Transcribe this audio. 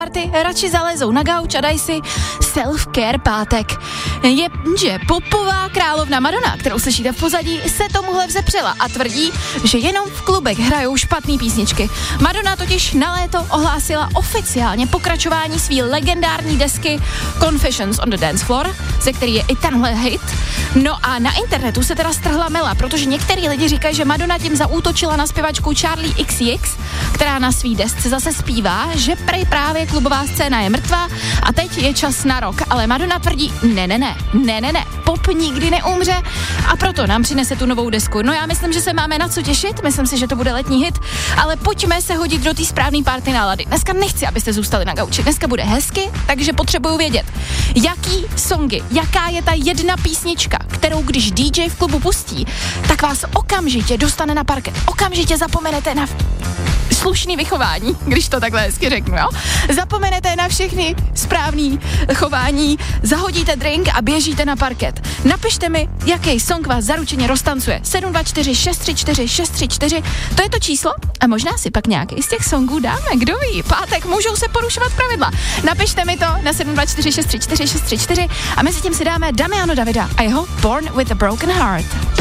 party radši zalezou na gauč a dají si self-care pátek. Jenže popová královna Madonna, kterou slyšíte v pozadí, se tomuhle vzepřela a tvrdí, že jenom v klubech hrajou špatný písničky. Madonna totiž na léto ohlásila oficiálně pokračování svý legendární desky Confessions on the Dance Floor, ze který je i tenhle hit. No a na internetu se teda strhla mela, protože některý lidi říkají, že Madonna tím zaútočila na zpěvačku Charlie XCX, která na svý desce zase zpívá, že prej právě klubová scéna je mrtvá a teď je čas na rock. Ale Madonna tvrdí, ne, pop nikdy neumře a proto nám přinese tu novou desku. No já myslím, že se máme na co těšit, myslím si, že to bude letní hit, ale pojďme se hodit do té správné party nálady. Dneska nechci, abyste zůstali na gauči, dneska bude hezky, takže potřebuju vědět, jaký songy, jaká je ta jedna písnička, kterou když DJ v klubu pustí, tak vás okamžitě dostane na parket, okamžitě zapomenete na slušný vychování, když to takhle hezky řeknu, jo? Zapomenete na všechny správný chování, zahodíte drink a běžíte na parket. Napište mi, jaký song vás zaručeně roztancuje. 724 634 634, to je to číslo a možná si pak nějaký z těch songů dáme, kdo ví, pátek, můžou se porušovat pravidla. Napište mi to na 724 634 634 a mezi tím si dáme Damiano Davida a jeho Born with a Broken Heart.